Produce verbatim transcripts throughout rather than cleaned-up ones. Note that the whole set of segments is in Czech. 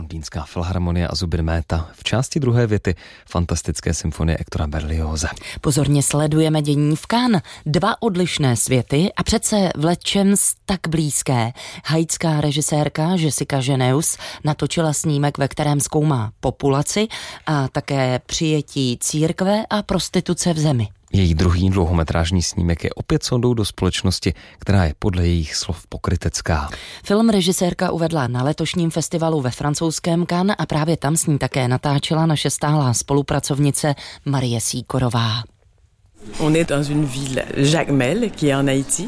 Londýnská filharmonie a Zubin Mehta v části druhé věty fantastické symfonie Hectora Berlioze. Pozorně sledujeme dění v Cannes. Dva odlišné světy a přece vlečems tak blízké. Haitská režisérka Jessica Jeunes natočila snímek, ve kterém zkoumá populaci a také přijetí církve a prostituce v zemi. Její druhý dlouhometrážní snímek je opět sondou do společnosti, která je podle jejich slov pokrytecká. Film režisérka uvedla na letošním festivalu ve francouzském Cannes a právě tam s ní také natáčela naše stálá spolupracovnice Marie Sýkorová. On est dans une ville, Jacmel, qui est en Haïti,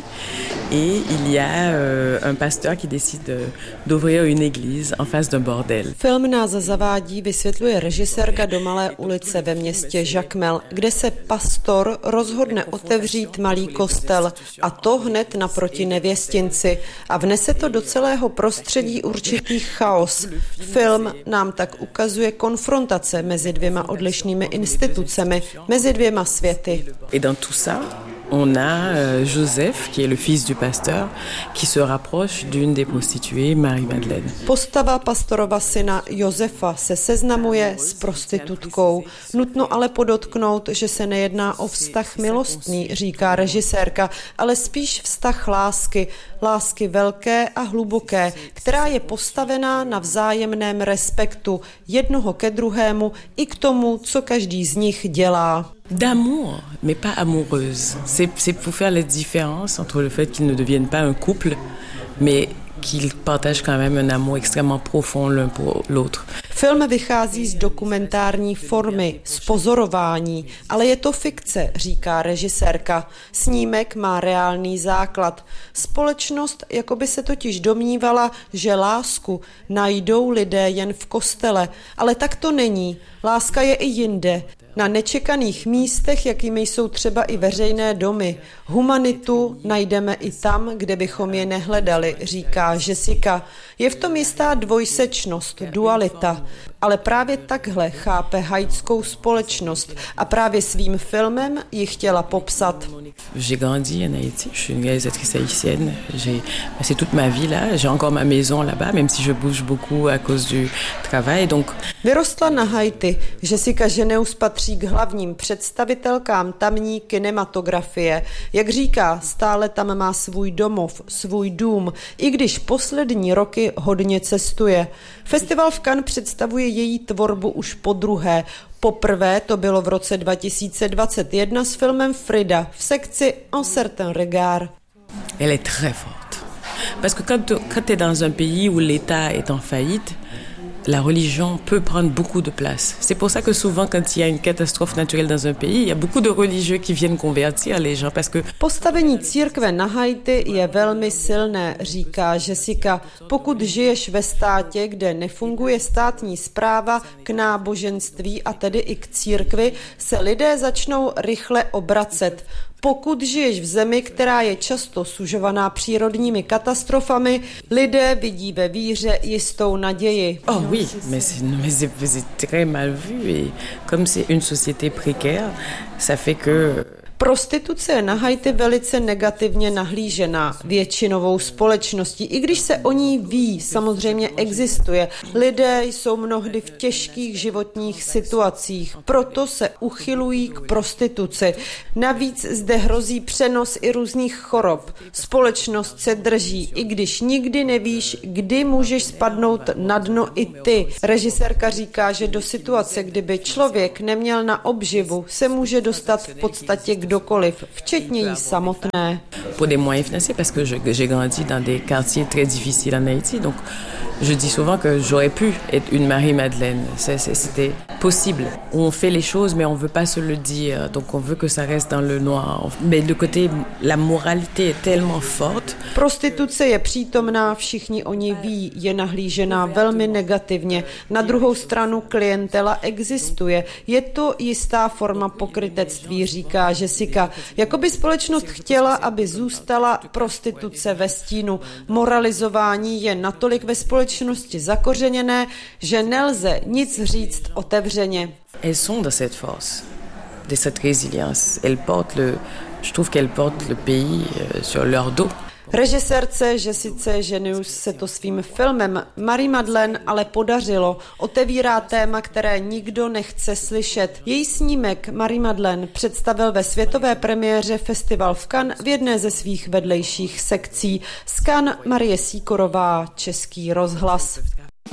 et il y a euh, un pasteur qui décide de, d'ouvrir une église en face d'un bordel. Film nás zavádí, vysvětluje režisérka do malé ulice ve městě Jacmel, kde se pastor rozhodne otevřít malý kostel, a to hned naproti nevěstinci, a vnese to do celého prostředí určitý chaos. Film nám tak ukazuje konfrontace mezi dvěma odlišnými institucemi, mezi dvěma světy. Et dans tout ça, on a euh, Joseph, qui est le fils du pasteur, qui se rapproche d'une des prostituées, Marie-Madeleine. Postava pastorova syna Josefa se seznamuje s prostitutkou. Nutno ale podotknout, že se nejedná o vztah milostný, říká režisérka, ale spíš vztah lásky, lásky velké a hluboké, která je postavená na vzájemném respektu jednoho ke druhému i k tomu, co každý z nich dělá. D'amour, mais pas amoureuse. C'est, c'est pour faire la différence entre le fait qu'ils ne deviennent pas un couple, mais qu'ils partagent quand même un amour extrêmement profond l'un pour l'autre. Film vychází z dokumentární formy, z pozorování, ale je to fikce, říká režisérka. Snímek má reálný základ. Společnost jakoby se totiž domnívala, že lásku najdou lidé jen v kostele, ale tak to není. Láska je i jinde. Na nečekaných místech, jakými jsou třeba i veřejné domy. Humanitu najdeme i tam, kde bychom je nehledali, říká Jessica. Je v tom jistá dvojsečnost, dualita, ale právě takhle chápe haitskou společnost a právě svým filmem ji chtěla popsat. J'ai grandi en Haïti, je suis une réalisatrice haïtienne, j'ai passé toute ma vie là, j'ai encore ma maison là-bas, même si je bouge beaucoup à cause du travail, donc... Vyrostla na Haiti. Jessica Jeunes patří k hlavním představitelkám tamní kinematografie. Jak říká, stále tam má svůj domov, svůj dům, i když poslední roky hodně cestuje. Festival v Cannes představuje její tvorbu už po druhé. Poprvé to bylo v roce dva tisíce dvacet jedna s filmem Frida v sekci Un certain regard. Elle est très forte. Parce que quand tu es dans un pays où l'État est en faillite, la religion peut prendre beaucoup de place. C'est pour ça que souvent, quand il y a une catastrophe naturelle dans un pays, il y a beaucoup de religieux qui viennent convertir les gens, parce que... Postavení církve na Haiti je velmi silné, říká Jessica. Pokud žiješ ve státě, kde nefunguje státní správa, k náboženství a tedy i k církvi, se lidé začnou rychle obracet. Pokud žiješ v zemi, která je často sužovaná přírodními katastrofami, lidé vidí ve víře jistou naději. Oh oui, mais c'est, mais c'est, c'est très mal vu et comme c'est une société précaire, ça fait que... Prostituce je na Haiti velice negativně nahlížená většinovou společností, i když se o ní ví, samozřejmě existuje. Lidé jsou mnohdy v těžkých životních situacích, proto se uchylují k prostituci. Navíc zde hrozí přenos i různých chorob. Společnost se drží, i když nikdy nevíš, kdy můžeš spadnout na dno i ty. Režisérka říká, že do situace, kdyby člověk neměl na obživu, se může dostat v podstatě kdokoliv, včetně jí samotné. Pour des moyens financiers, parce que je, j'ai grandi dans des quartiers très difficiles en Haïti, donc je dis souvent que j'aurais pu être une Marie-Madeleine. C'est, c'est, c'était possible. On fait les choses, mais on veut pas se le dire, donc on veut que ça reste dans le noir. Mais de côté, la moralité est tellement forte. Prostituce je přítomná, všichni o ní ví, je nahlížená velmi negativně. Na druhou stranu klientela existuje. Je to jistá forma pokrytectví, říká Jessica. Jakoby společnost chtěla, aby zůstala prostituce ve stínu. Moralizování je natolik ve společnosti zakořeněné, že nelze nic říct otevřeně. Elles sont dans cette force, de cette résilience. Elles portent le, je trouve qu'elles portent le pays sur leur dos. Režisérce Jessice Jenius se to svým filmem Marie Madeleine ale podařilo. Otevírá téma, které nikdo nechce slyšet. Její snímek Marie Madeleine představil ve světové premiéře festival v Cannes v jedné ze svých vedlejších sekcí. Z Cannes Marie Sýkorová, Český rozhlas.